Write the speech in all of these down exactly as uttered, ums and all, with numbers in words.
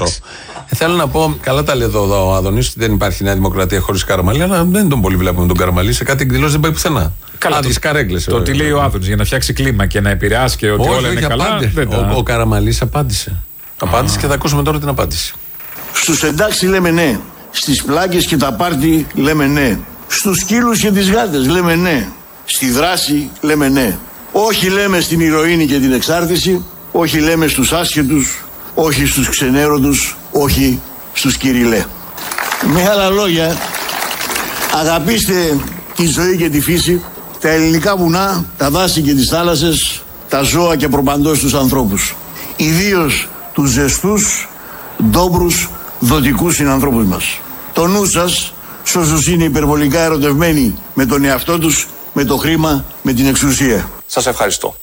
τόσο. Ε, θέλω να πω, καλά τα λέει εδώ ο Αδωνής, δεν υπάρχει Νέα Δημοκρατία χωρίς Καραμαλή, αλλά δεν τον πολύ βλέπουμε τον Καραμαλή. Σε κάτι εκδηλώσεις δεν πάει πουθενά. Άδειες καρέκλες. Το τι λέει ο Άδωνης για να φτιάξει κλίμα και να επηρεάσει και ότι όχι, όλα είναι καλά. Δεν ο, ο Καραμαλής απάντησε. Απάντησε και θα ακούσουμε τώρα την απάντηση. Στους εντάξει λέμε ναι. Στις πλάκες και τα πάρτι λέμε ναι. Στους σκύλους και τις γάτες λέμε ναι. Στη δράση λέμε ναι. Όχι λέμε στην ηρωίνη και την εξάρτηση. Όχι λέμε στους άσχετους. Όχι στους ξενέρωτους. Όχι στους κυριλέ. Με άλλα λόγια, αγαπήστε τη ζωή και τη φύση, τα ελληνικά βουνά, τα δάση και τις θάλασσες, τα ζώα και προπαντός τους ανθρώπους. Ιδίως τους ζεστούς, ντόπρους, δοτικούς συνανθρώπους μας. Το νου σας, σ' όσους είναι υπερβολικά ερωτευμένοι με τον εαυτό τους, με το χρήμα, με την εξουσία. Σας ευχαριστώ.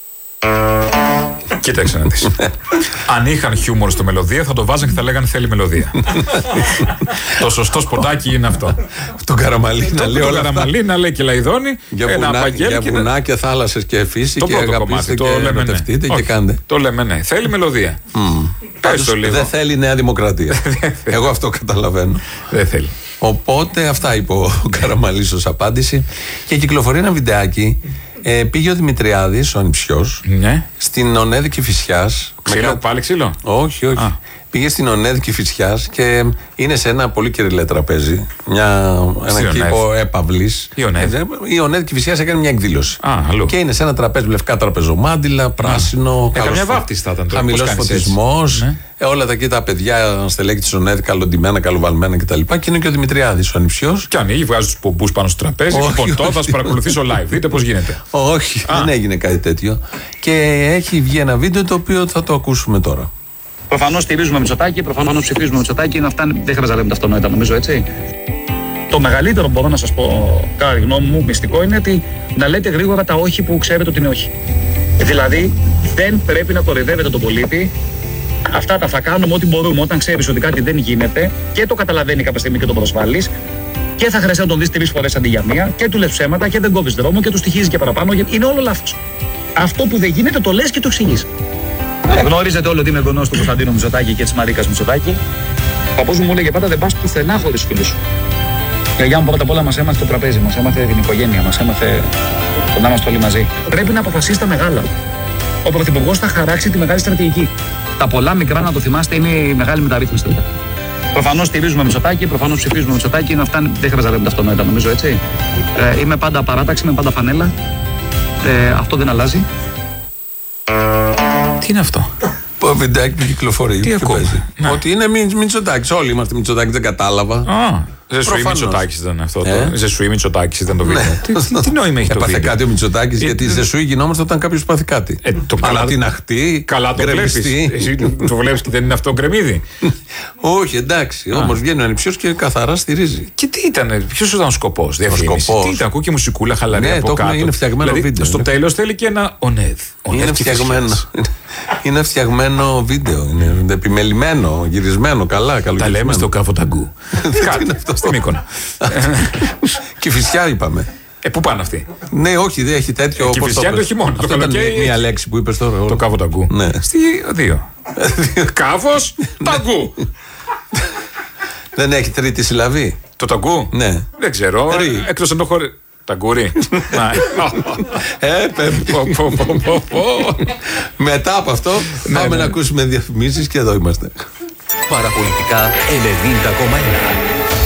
Κοίταξε να δεις. Αν είχαν χιούμορ στο μελωδία θα το βάζαν και θα λέγανε θέλει μελωδία. Το σωστό σποτάκι είναι αυτό. Τον Καραμαλή να λέει όλα αυτά. Τον Καραμαλή να λέει και λαϊδόνι. Για βουνά και θάλασσες και φύση και αγαπήστε και ερωτευτείτε και κάντε. Το λέμε ναι. Θέλει μελωδία. Δεν θέλει Νέα Δημοκρατία. Εγώ αυτό καταλαβαίνω. Δεν θέλει. Οπότε αυτά είπε ο Καραμαλής ως απάντηση. Και κυκλοφορεί ένα βιντεάκι. Ε, πήγε ο Δημητριάδης, ο ανιψιός, ναι. στην Ονέδη Κηφισιάς. Ξύλο, με... πάλι ξύλο. Όχι, όχι. Α. Πήγε στην Ονέδη Κηφισιάς και είναι σε ένα πολύ κυριλέ τραπέζι. Μια, ένα κήπο έπαυλης. Η Ονέδη. Η Ονέδη Κηφισιάς έκανε μια εκδήλωση. Α, αλλού. Και είναι σε ένα τραπέζι, λευκά τραπεζομάντιλα, πράσινο. Ε, καμιά βάφτιση θα ήταν τώρα. Χαμηλός φωτισμός. Ναι. Ε, όλα τα εκεί τα παιδιά, στελέχη της Ονέδη, καλοντημένα, καλοβαλμένα κτλ. Και είναι και ο Δημητριάδης, ο ανιψιός. Και ανοίγει, βγάζει τους πομπούς πάνω στο τραπέζι. Λοιπόν, τώρα θα σας παρακολουθήσω live. Δείτε πώς γίνεται. Όχι, δεν έγινε κάτι τέτοιο. Και έχει βγει ένα βίντεο το οποίο θα το ακούσουμε τώρα. Προφανώς στηρίζουμε Μητσοτάκη, προφανώς ψηφίζουμε Μητσοτάκη. Είναι αυτά, δεν χρειάζεται να λέμε τα αυτονόητα, νομίζω, έτσι. Το μεγαλύτερο, μπορώ να σας πω, κατά τη γνώμη μου, μυστικό είναι ότι να λέτε γρήγορα τα όχι που ξέρετε ότι είναι όχι. Δηλαδή, δεν πρέπει να κοροϊδεύετε τον πολίτη. Αυτά τα θα κάνουμε ό,τι μπορούμε όταν ξέρεις ότι κάτι δεν γίνεται και το καταλαβαίνει κάποια στιγμή και το προσβάλλεις. Και θα χρειαστεί να τον δεις τρεις φορές αντί για μία και του λες ψέματα και δεν κόβεις δρόμο και του στοιχίζεις και παραπάνω. Γιατί είναι όλο λάθος. Αυτό που δεν γίνεται το λες και το εξηγείς. Γνωρίζετε όλοι ότι είμαι γονός του Κωνσταντίνου Μητσοτάκη και της Μαρίκας Μητσοτάκη. Ο παππούς μου έλεγε πάντα δεν πας πουθενά χωρίς φίλους σου. Η γιαγιά μου πρώτα απ' όλα μας έμαθε το τραπέζι, μας έμαθε την οικογένεια, μας έμαθε το να είμαστε όλοι μαζί. Πρέπει να αποφασίσει τα μεγάλα. Ο πρωθυπουργός θα χαράξει τη μεγάλη στρατηγική. Τα πολλά μικρά, να το θυμάστε, είναι η μεγάλη μεταρρύθμιση. Προφανώς στηρίζουμε Μητσοτάκη, προφανώς ψηφίζουμε Μητσοτάκη. Είναι αυτά, δεν χρειάζεται να λέμε τα αυτονόητα, νομίζω, έτσι. Ε, είμαι πάντα παράταξη, είμαι πάντα φανέλα. Ε, αυτό δεν αλλάζει. Τι είναι αυτό? Βιντεάκι που κυκλοφορεί. Τι ακούμε? Ότι είναι Μητσοτάκης. Όλοι είμαστε Μητσοτάκης, δεν κατάλαβα. Α, Ζεσουή Μητσοτάκης ήταν αυτό. Ε? Ζεσουή Μητσοτάκης ήταν το βίντεο. τι, τι, τι νόημα έχει το βίντεο? Έπαθε κάτι ο Μητσοτάκης, ε, γιατί Ζεσουή γινόμαστε όταν κάποιος πάθει κάτι. Ε, το Αλλά καλά, την αχτή, καλά το βλέπεις. Εσύ το βλέπεις και δεν είναι αυτό γκρεμίδι? Όχι, εντάξει. Όμως βγαίνει ο ανιψιός και καθαρά στηρίζει. Και τι ήταν, ποιος ήταν ο σκοπός? Διαφήμιση. Τι ήταν, ακούω και μουσικούλα χαλαρή από κάτω. Είναι φτιαγμένο βίντεο. Στο τέλος θέλει και ένα ονέδ. Είναι φτιαγμένο. Είναι φτιαγμένο βίντεο. Είναι επιμελημένο, γυρισμένο καλά. Τα λέμε στο Καβοταγκού. Κάτι αυτό στο Μύκονο. Κηφισιά είπαμε. Ε, πού πάνε αυτοί? Ναι, όχι, δεν έχει τέτοιο. Κηφισιά το χειμώνα. Το καλοκαίρι. Μία λέξη που είπες τώρα. Το Καβοταγκού. Ναι. Στη δύο. Κάβος ταγκού. Δεν έχει τρίτη συλλαβή. Το ταγκού? Ναι. Δεν ξέρω. Εκτός αν το χωρί. Ταγκούρι. Ε, μετά από αυτό πάμε να ακούσουμε διαφημίσεις και εδώ είμαστε. Παραπολιτικά ενενήντα κόμμα ένα.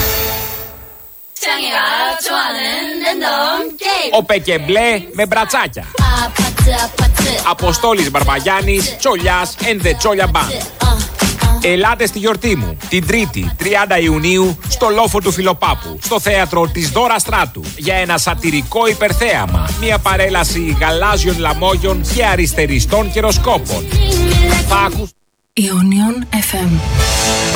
Ο Πεκεμπλέ με μπρατσάκια. Αποστόλης Μπαρμπαγιάννης, Τσολιάς and the Τσόλια Band. Ελάτε στη γιορτή μου, την Τρίτη, τριάντα Ιουνίου, στο λόφο του Φιλοπάπου, στο θέατρο της Δώρα Στράτου, για ένα σατυρικό υπερθέαμα, μια παρέλαση γαλάζιων λαμόγιων και αριστεριστών καιροσκόπων. Θα ακούς... Ionion εφ εμ.